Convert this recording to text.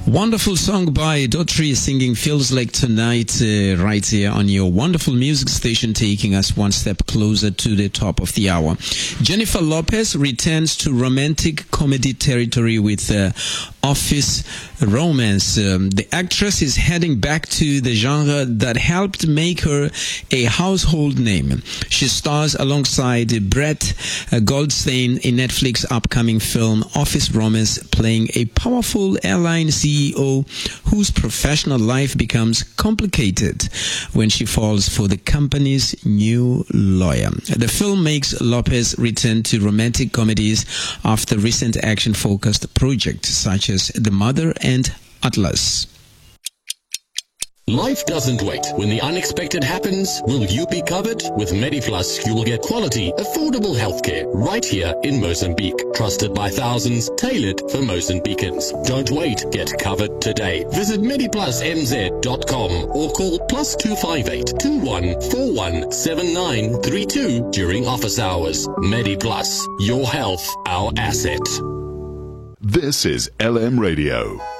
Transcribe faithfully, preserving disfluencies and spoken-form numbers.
Wonderful song by Daughtry singing Feels Like Tonight uh, right here on your wonderful music station, taking us one step closer to the top of the hour. Jennifer Lopez returns to romantic comedy territory with uh, Office Romance. Um, the actress is heading back to the genre that helped make her a household name. She stars alongside Brett Goldstein in Netflix's upcoming film Office Romance, playing a powerful airline C E O whose professional life becomes complicated when she falls for the company's new lawyer. The film makes Lopez return to romantic comedies after recent action-focused projects such as The Mother and Atlas. Life doesn't wait. When the unexpected happens, will you be covered? With MediPlus, you will get quality, affordable healthcare right here in Mozambique. Trusted by thousands, tailored for Mozambicans. Don't wait. Get covered today. Visit mediplus m z dot com or call plus two five eight, two one four one, seven nine three two during office hours. MediPlus. Your health, our asset. This is L M Radio.